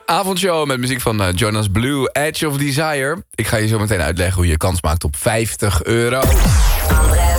Avondshow met muziek van Jonas Blue, Edge of Desire. Ik ga je zo meteen uitleggen hoe je kans maakt op €50. André